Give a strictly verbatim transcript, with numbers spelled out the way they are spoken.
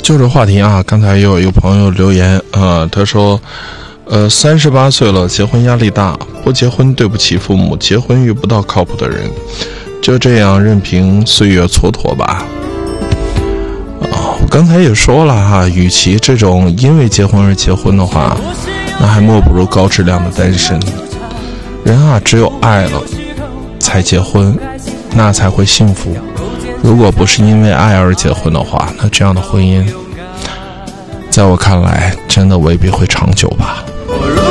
就这话题啊，刚才又有一个朋友留言啊，他说呃，三十八岁了，结婚压力大，不结婚对不起父母，结婚遇不到靠谱的人，就这样任凭岁月蹉跎吧。啊，我刚才也说了哈，与其这种因为结婚而结婚的话，那还莫不如高质量的单身。人啊，只有爱了才结婚，那才会幸福。如果不是因为爱而结婚的话，那这样的婚姻在我看来真的未必会长久吧。